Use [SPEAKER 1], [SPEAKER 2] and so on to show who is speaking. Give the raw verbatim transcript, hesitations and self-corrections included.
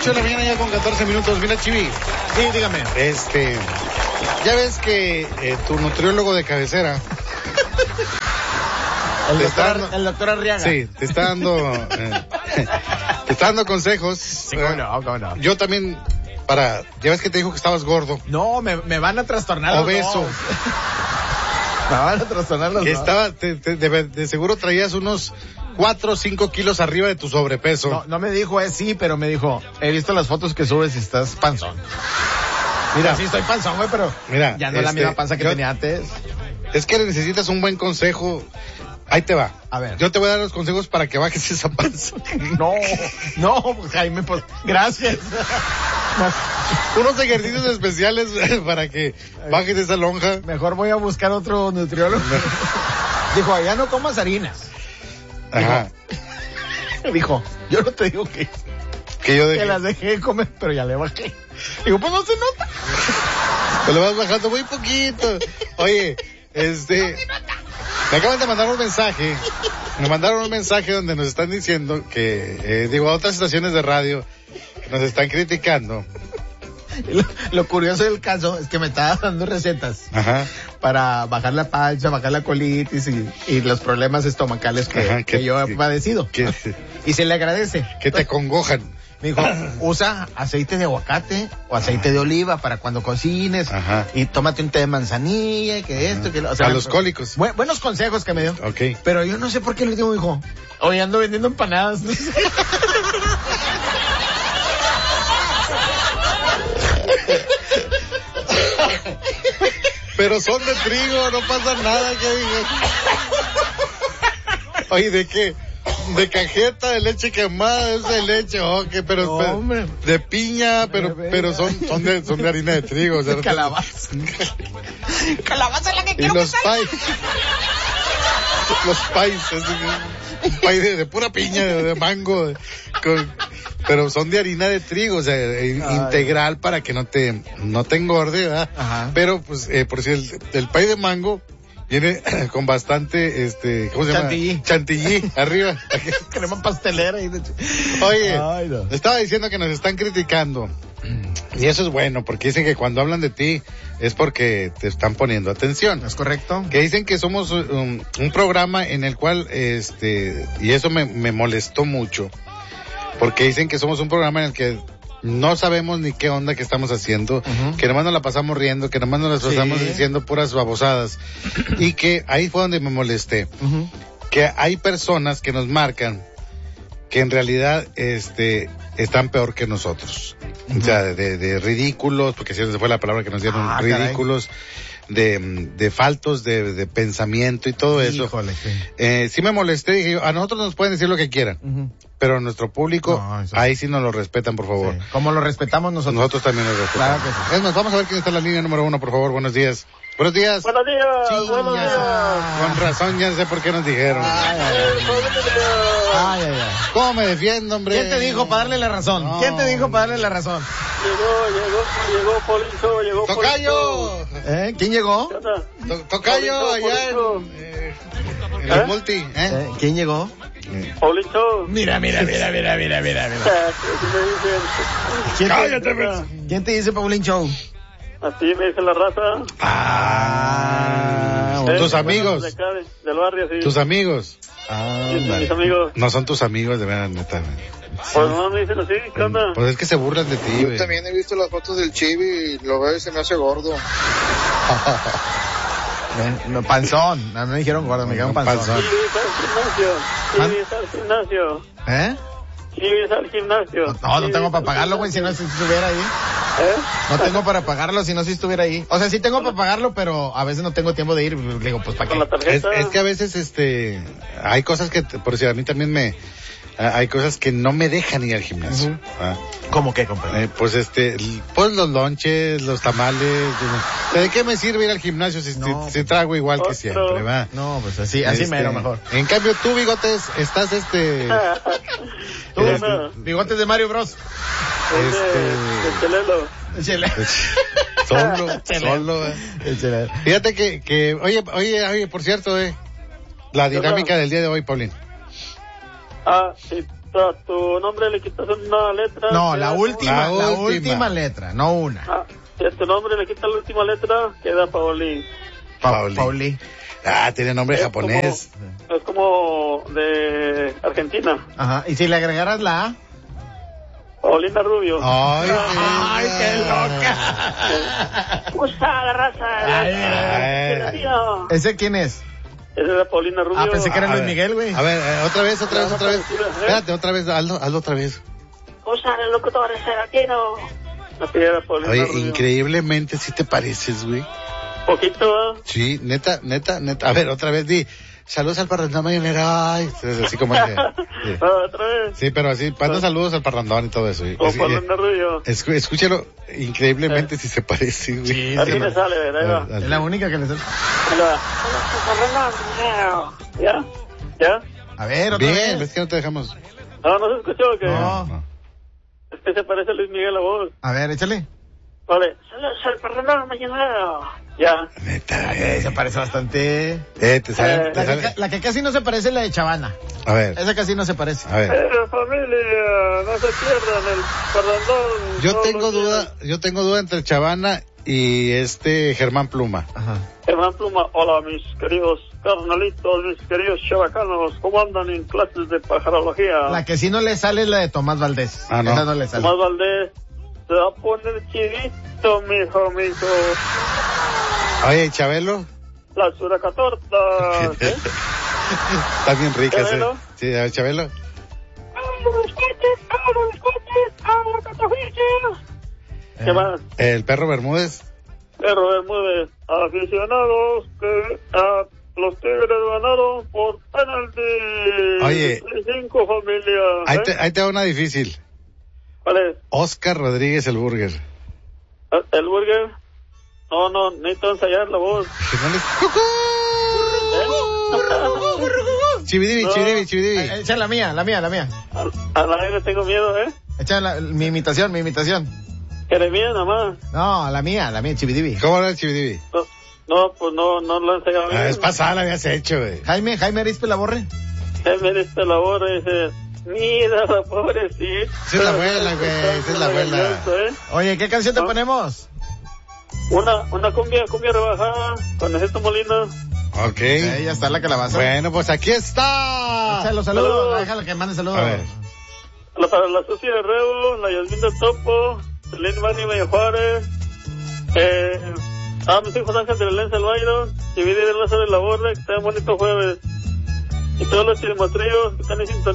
[SPEAKER 1] ocho de la mañana ya con catorce minutos. Mira, Chivi.
[SPEAKER 2] Sí, dígame.
[SPEAKER 1] Este, ya ves que eh, tu nutriólogo de cabecera...
[SPEAKER 2] El
[SPEAKER 1] te
[SPEAKER 2] doctor,
[SPEAKER 1] está dando,
[SPEAKER 2] el doctor Arriaga.
[SPEAKER 1] Sí, te está dando... Eh, te está dando consejos.
[SPEAKER 2] Sí, cómo no, cómo no.
[SPEAKER 1] Yo también, para... Ya ves que te dijo que estabas gordo.
[SPEAKER 2] No, me, me van a trastornar los
[SPEAKER 1] Obeso.
[SPEAKER 2] dos. Me van a trastornar los
[SPEAKER 1] Que
[SPEAKER 2] dos.
[SPEAKER 1] estaba, te, te, de, de seguro traías unos cuatro o cinco kilos arriba de tu sobrepeso.
[SPEAKER 2] No, no me dijo, eh, sí, pero me dijo, he visto las fotos que subes y estás panzón. Mira, sí estoy panzón, güey, pero
[SPEAKER 1] mira,
[SPEAKER 2] ya no es
[SPEAKER 1] este,
[SPEAKER 2] la misma panza que
[SPEAKER 1] yo,
[SPEAKER 2] tenía antes.
[SPEAKER 1] Es que necesitas un buen consejo. Ahí te va.
[SPEAKER 2] A ver.
[SPEAKER 1] Yo te voy a dar los consejos para que bajes esa panza.
[SPEAKER 2] No, no, pues, Jaime, pues, gracias.
[SPEAKER 1] Unos ejercicios especiales para que bajes esa lonja.
[SPEAKER 2] Mejor voy a buscar otro nutriólogo. Dijo, allá no comas harinas.
[SPEAKER 1] Ajá.
[SPEAKER 2] Dijo, dijo, yo no te digo que,
[SPEAKER 1] Que yo dejé.
[SPEAKER 2] que las dejé de comer, pero ya le bajé. Digo, pues no se nota.
[SPEAKER 1] Te lo vas bajando muy poquito. Oye, este... Me acaban de mandar un mensaje. Me mandaron un mensaje donde nos están diciendo que, eh, digo, a otras estaciones de radio nos están criticando.
[SPEAKER 2] Lo, lo curioso del caso es que me estaba dando recetas.
[SPEAKER 1] Ajá.
[SPEAKER 2] Para bajar la pancha, bajar la colitis y, y los problemas estomacales que,
[SPEAKER 1] Ajá,
[SPEAKER 2] que,
[SPEAKER 1] que
[SPEAKER 2] yo he
[SPEAKER 1] que,
[SPEAKER 2] padecido.
[SPEAKER 1] Que,
[SPEAKER 2] y se le agradece.
[SPEAKER 1] Que te congojan.
[SPEAKER 2] Me dijo, usa aceite de aguacate o aceite de oliva para cuando cocines.
[SPEAKER 1] Ajá.
[SPEAKER 2] Y tómate un té de manzanilla y que esto, que lo, o sea,
[SPEAKER 1] a los cólicos.
[SPEAKER 2] Bu- buenos consejos que me dio.
[SPEAKER 1] Ok.
[SPEAKER 2] Pero yo no sé por qué el último dijo, hoy ando vendiendo empanadas.
[SPEAKER 1] Pero son de trigo, no pasa nada, que digas. Oye, ¿de qué? De cajeta, de leche quemada, es de leche, ok, pero,
[SPEAKER 2] No,
[SPEAKER 1] pero
[SPEAKER 2] hombre.
[SPEAKER 1] de piña, pero, pero son, son de, son de harina de trigo, o sea,
[SPEAKER 2] De calabaza. Calabaza es la que
[SPEAKER 1] y
[SPEAKER 2] quiero
[SPEAKER 1] los
[SPEAKER 2] que salga.
[SPEAKER 1] pais, los pais, es un pay de, de pura piña, de, de mango, de, con, pero son de harina de trigo, o sea, eh, integral para que no te, no te engorde, ¿verdad?
[SPEAKER 2] Ajá.
[SPEAKER 1] Pero, pues, eh, por si el, el pay de mango viene con bastante, este, ¿cómo se llama?
[SPEAKER 2] Chantilly.
[SPEAKER 1] Chantilly, arriba.
[SPEAKER 2] Crema pastelera. Y de...
[SPEAKER 1] Oye,
[SPEAKER 2] Ay, no.
[SPEAKER 1] estaba diciendo que nos están criticando. Y eso es bueno, porque dicen que cuando hablan de ti es porque te están poniendo atención.
[SPEAKER 2] ¿Es correcto?
[SPEAKER 1] Que dicen que somos un, un programa en el cual, este, y eso me, me molestó mucho, porque dicen que somos un programa en el que no sabemos ni qué onda que estamos haciendo, uh-huh. que nomás nos la pasamos riendo, que nomás nos la pasamos sí. diciendo puras babosadas, y que ahí fue donde me molesté, uh-huh. que hay personas que nos marcan que en realidad, este, están peor que nosotros. Uh-huh. O sea, de, de ridículos, porque si esa fue la palabra que nos dieron, ah, ridículos, de, de faltos de, de pensamiento y todo eso.
[SPEAKER 2] Híjole, sí.
[SPEAKER 1] Eh, sí me molesté, dije yo, a nosotros nos pueden decir lo que quieran, uh-huh. pero a nuestro público, no, ahí sí nos lo respetan, por favor.
[SPEAKER 2] Sí. Como lo respetamos nosotros.
[SPEAKER 1] Nosotros también lo respetamos.
[SPEAKER 2] Claro que sí.
[SPEAKER 1] Es más, vamos a ver quién está en la línea número uno, por favor, buenos días. Buenos días.
[SPEAKER 3] Buenos días.
[SPEAKER 1] Sí,
[SPEAKER 3] buenos días.
[SPEAKER 1] Con razón, ya sé por qué nos dijeron.
[SPEAKER 2] Ay, ay, ay. Ay, ay, ay.
[SPEAKER 1] ¿Cómo me defiendo, hombre?
[SPEAKER 2] ¿Quién te dijo para darle la razón? No. ¿Quién te dijo para darle la razón?
[SPEAKER 3] Llegó, llegó, llegó Policho, llegó
[SPEAKER 1] Tocayo.
[SPEAKER 2] ¿Eh? ¿Quién llegó?
[SPEAKER 1] To Tocayo, Policho, allá Policho. en, eh, en ¿Eh? el multi. ¿eh?
[SPEAKER 2] ¿Eh? ¿Quién llegó?
[SPEAKER 3] Policho.
[SPEAKER 2] Mira, mira, mira, mira, mira, mira, mira. ¿Quién
[SPEAKER 1] Cállate,
[SPEAKER 2] te, ¿Quién te dice Paulín Show?
[SPEAKER 3] Así me dice la raza.
[SPEAKER 1] Ah, ¿Eh? tus amigos.
[SPEAKER 3] De acá, de, del barrio, sí.
[SPEAKER 1] Tus amigos.
[SPEAKER 3] Ah, sí, vale. Mis amigos.
[SPEAKER 1] No son tus amigos, de verdad, neta.
[SPEAKER 3] Pues no me dicen así, ¿qué onda?
[SPEAKER 1] Pues es que se burlan de ti,
[SPEAKER 4] Yo
[SPEAKER 1] wey.
[SPEAKER 4] también he visto las fotos del Chivi y lo veo y se me hace gordo.
[SPEAKER 2] No, panzón, no me dijeron gordo, me dijeron panzón. panzón.
[SPEAKER 3] Chivi es al gimnasio. Chivi es al gimnasio.
[SPEAKER 2] ¿Eh?
[SPEAKER 3] Chivi es al gimnasio.
[SPEAKER 2] No, no tengo para pagarlo, güey, si no si estuviera ahí.
[SPEAKER 3] ¿Eh?
[SPEAKER 2] No tengo para pagarlo si no si estuviera ahí. O sea, sí tengo para pagarlo, pero a veces no tengo tiempo de ir. Le digo, pues, ¿para qué?
[SPEAKER 1] Es, es que a veces, este, hay cosas que, por si a mí también me, hay cosas que no me dejan ir al gimnasio. Uh-huh. ¿Ah?
[SPEAKER 2] ¿Cómo qué, compadre?
[SPEAKER 1] Eh, pues este, pues los lonches, los tamales. ¿De qué me sirve ir al gimnasio si, no, si, si trago igual otro. que siempre, va?
[SPEAKER 2] No, pues así, así
[SPEAKER 1] este,
[SPEAKER 2] mero mejor.
[SPEAKER 1] En cambio tú, Bigotes, estás este...
[SPEAKER 2] ¿Tú, este Bigotes de Mario Bros?
[SPEAKER 3] Este... El chelelo.
[SPEAKER 2] El chelelo.
[SPEAKER 1] Solo, solo, eh.
[SPEAKER 2] El chelelo.
[SPEAKER 1] Fíjate que, que, oye, oye, oye, por cierto, eh, la dinámica del día de hoy, Paulín.
[SPEAKER 3] Ah, sí. a tu nombre le quitas una letra.
[SPEAKER 2] No, la última,
[SPEAKER 1] La
[SPEAKER 2] la
[SPEAKER 1] última.
[SPEAKER 2] última letra, no una.
[SPEAKER 3] Ah, si a tu nombre le quitas la última letra, queda Paulín.
[SPEAKER 2] Pa-
[SPEAKER 1] Pauli.
[SPEAKER 2] Pauli.
[SPEAKER 1] Ah, tiene nombre
[SPEAKER 3] Es
[SPEAKER 1] japonés.
[SPEAKER 3] Como, es como de Argentina.
[SPEAKER 2] Ajá. ¿Y si le agregaras la A?
[SPEAKER 3] Paulina Rubio.
[SPEAKER 1] Ay,
[SPEAKER 2] ¡Ay, qué loca!
[SPEAKER 3] Usa la raza.
[SPEAKER 2] Ay,
[SPEAKER 1] ay.
[SPEAKER 3] Tío.
[SPEAKER 2] ¿Ese quién es?
[SPEAKER 3] Esa es la Paulina Rubio.
[SPEAKER 2] Ah, pensé que era
[SPEAKER 1] A
[SPEAKER 2] Luis
[SPEAKER 1] ver,
[SPEAKER 2] Miguel, güey.
[SPEAKER 1] A ver, eh, otra vez, otra vez, otra vez.
[SPEAKER 3] ¿Eh?
[SPEAKER 1] Espérate, otra vez, hazlo, hazlo otra vez.
[SPEAKER 3] Usa el locutor ese latino. La piedra Paulina
[SPEAKER 1] Oye,
[SPEAKER 3] Rubio.
[SPEAKER 1] increíblemente sí te pareces, güey.
[SPEAKER 3] Poquito, ¿eh?
[SPEAKER 1] Sí, neta, neta, neta. A ver, otra vez di. Saludos al parrandón mañanera. Ay, es así como que. Sí.
[SPEAKER 3] Ah, otra vez.
[SPEAKER 1] Sí, pero así, manda saludos al parrandón y todo eso. Y-
[SPEAKER 3] O
[SPEAKER 1] es-
[SPEAKER 3] Paulina Rubio.
[SPEAKER 1] escu- escúchalo, increíblemente si se parece, güey.
[SPEAKER 2] Sí,
[SPEAKER 3] Así
[SPEAKER 2] sí.
[SPEAKER 3] me sale, ¿verdad?
[SPEAKER 1] Ah,
[SPEAKER 2] Es la única que le sale.
[SPEAKER 3] Ahí va. ¿Ya? ¿Ya?
[SPEAKER 2] A ver, otra
[SPEAKER 1] Bien,
[SPEAKER 2] vez.
[SPEAKER 1] es que no te dejamos.
[SPEAKER 3] No, no se escuchó que
[SPEAKER 2] No.
[SPEAKER 1] No.
[SPEAKER 3] es que se parece a Luis Miguel la voz.
[SPEAKER 2] A ver, échale.
[SPEAKER 3] Vale. Saludos al Fernando Mañanero. Ya.
[SPEAKER 1] Neta,
[SPEAKER 2] Eh,
[SPEAKER 1] eh.
[SPEAKER 2] se parece bastante.
[SPEAKER 1] Eh, te sale,
[SPEAKER 3] Eh,
[SPEAKER 1] te
[SPEAKER 2] La que,
[SPEAKER 1] sale.
[SPEAKER 2] ca- la que casi no se parece es la de Chavana.
[SPEAKER 1] A ver,
[SPEAKER 2] Esa casi no se parece.
[SPEAKER 1] a ver.
[SPEAKER 3] Pero familia, no se pierdan el Fernandón.
[SPEAKER 1] Yo
[SPEAKER 3] todos
[SPEAKER 1] tengo
[SPEAKER 3] los días.
[SPEAKER 1] duda, yo tengo duda entre Chavana y este Germán Pluma.
[SPEAKER 2] Ajá.
[SPEAKER 3] Germán Pluma, hola mis queridos carnalitos, mis queridos chavacanos, ¿cómo andan en clases de pajarología?
[SPEAKER 2] La que sí no le sale es la de Tomás Valdés.
[SPEAKER 1] Ah, no.
[SPEAKER 2] Esa no le sale.
[SPEAKER 3] Tomás Valdés, se va a poner chivito, mijo, mijo.
[SPEAKER 1] Oye, ¿y Chabelo?
[SPEAKER 3] La suracatorta. ¿Eh?
[SPEAKER 1] Está bien rica, sí.
[SPEAKER 3] ¿Chabelo?
[SPEAKER 1] Sí, a ver, Chabelo.
[SPEAKER 3] ¿Qué más?
[SPEAKER 1] El perro Bermúdez.
[SPEAKER 3] Perro Bermúdez, aficionados que a los Tigres ganaron por penalti.
[SPEAKER 1] Oye.
[SPEAKER 3] cinco familia.
[SPEAKER 1] Ahí
[SPEAKER 3] ¿eh?
[SPEAKER 1] te, ahí te va una difícil.
[SPEAKER 3] ¿Cuál es?
[SPEAKER 1] Oscar Rodríguez el Burger.
[SPEAKER 3] ¿El burger? No, no, necesito ensayar la voz.
[SPEAKER 1] Que no les- Chividivi,
[SPEAKER 3] No.
[SPEAKER 1] chividivi, chividivi.
[SPEAKER 2] Eh, Echa la mía, la mía, la mía.
[SPEAKER 3] A, a la aire tengo miedo, ¿eh?
[SPEAKER 2] Echa la- mi imitación, mi imitación.
[SPEAKER 3] Jeremías nada más.
[SPEAKER 2] No, la mía, la mía, Chividivi.
[SPEAKER 1] ¿Cómo era el chividivi?
[SPEAKER 3] No, no, pues no, no lo he ensayado bien.
[SPEAKER 1] La vez pasada la habías hecho, güey.
[SPEAKER 2] Jaime, Jaime Arispe la borre.
[SPEAKER 3] Él me dice la voz y dice, mira la pobrecita.
[SPEAKER 1] Esa es la abuela, güey, esa es la abuela.
[SPEAKER 3] ¿Eh?
[SPEAKER 2] Oye, ¿qué canción te
[SPEAKER 3] ¿No?
[SPEAKER 2] ponemos?
[SPEAKER 3] Una, una cumbia, cumbia rebajada, con Necesito Molina.
[SPEAKER 1] Ok.
[SPEAKER 2] Eh, ya está la calabaza.
[SPEAKER 1] Bueno, pues aquí está.
[SPEAKER 2] Echa los saludos,
[SPEAKER 3] Saludos.
[SPEAKER 2] déjala que mande saludos.
[SPEAKER 1] A ver.
[SPEAKER 3] La, para la Sucia de Rebo, la Yasmin del Topo, Celín Mani María Juárez, eh, a mis hijos Ángel de la Lenza del Bayron, Dividir el Lazo de la Borda, que tengan bonito jueves. Y todos los chirimotrillos que están en sintonía.